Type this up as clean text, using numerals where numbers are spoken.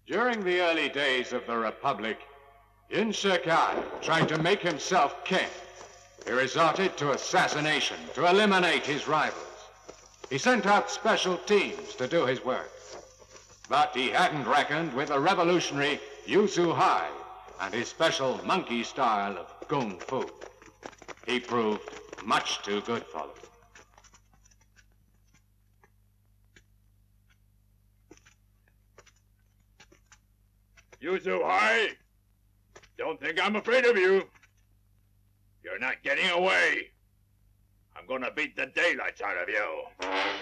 During the early days of the Republic, Yin Shi Kai tried to make himself king. He resorted to assassination to eliminate his rivals. He sent out special teams to do his work. But he hadn't reckoned with the revolutionary Yu Zuhai and his special monkey style of kung fu. He proved much too good for them. Yu Zuhai, don't think I'm afraid of you. You're not getting away. I'm gonna beat the daylights out of you.